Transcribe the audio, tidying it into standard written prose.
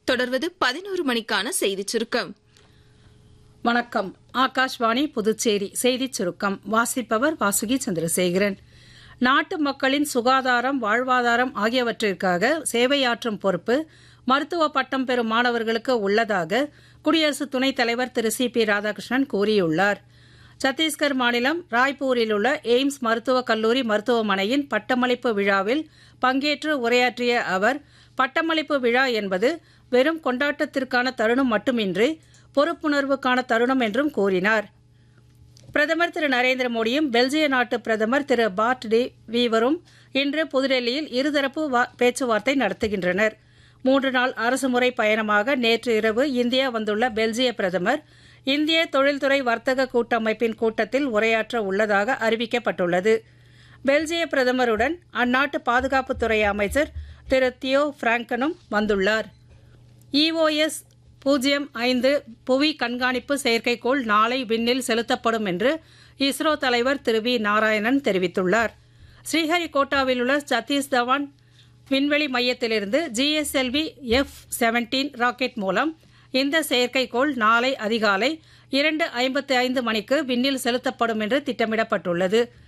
தொடர்வது 11 மணிக்கான செய்திச் சுருக்கம். வணக்கம். ஆகாஷ்வாணி புதுச்சேரி செய்திச் சுருக்கம் வாசிப்பவர் வாசுகி சந்திரசேகரன். நாட்டு மக்களின் சுகாதாரம், வாழ்வாதாரம் ஆகியவற்றிற்காக சேவையாற்றும் பொறுப்பு மருத்துவ பட்டம் பெறும் மாணவர்களுக்கு உள்ளதாக குடியரசு துணைத் தலைவர் திரு சி.பி. ராதாகிருஷ்ணன் கூறியுள்ளார். சத்தீஸ்கர் மாநிலம் ராய்ப்பூரில் உள்ள எய்ம்ஸ் மருத்துவக் கல்லூரி மருத்துவமனையின் பட்டமளிப்பு விழாவில் பங்கேற்று உரையாற்றிய அவர், பட்டமளிப்பு விழா என்பது வெறும் கொண்டாட்டத்திற்கான தருணம் மட்டுமின்றி பொறுப்புணர்வுக்கான தருணம் என்றும் கூறினார். பிரதமர் திரு நரேந்திர மோடியும் பெல்ஜிய நாட்டு பிரதமர் திரு பார்ட் டி வீவரும் இன்று புதுடெல்லியில் இருதரப்பு பேச்சுவார்த்தை நடத்துகின்றனர். 3 நாள் அரசுமுறை பயணமாக நேற்று இரவு இந்தியா வந்துள்ள பெல்ஜிய பிரதமர் இந்திய தொழில்துறை வர்த்தக கூட்டமைப்பின் கூட்டத்தில் உரையாற்ற உள்ளதாக அறிவிக்கப்பட்டுள்ளது. பெல்ஜிய பிரதமருடன் அந்நாட்டு பாதுகாப்புத்துறை அமைச்சர் திரு தியோ பிராங்கனும் வந்துள்ளார். EOS 05 புவி கண்காணிப்பு செயற்கைக்கோள் நாளை விண்ணில் செலுத்தப்படும் என்று இஸ்ரோ தலைவர் திரு வி நாராயணன் தெரிவித்துள்ளார். ஸ்ரீஹரிகோட்டாவில் உள்ள சதீஷ் தவான் விண்வெளி மையத்திலிருந்து GSLV F-17 ராக்கெட் மூலம் இந்த செயற்கைக்கோள் நாளை அதிகாலை 2:55 மணிக்கு விண்ணில் செலுத்தப்படும் என்று திட்டமிடப்பட்டுள்ளது.